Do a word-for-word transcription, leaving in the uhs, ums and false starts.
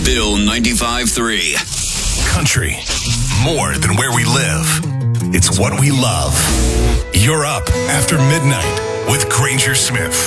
Bill ninety-five three. Country, more than where we live. It's what we love. You're up after midnight with Granger Smith.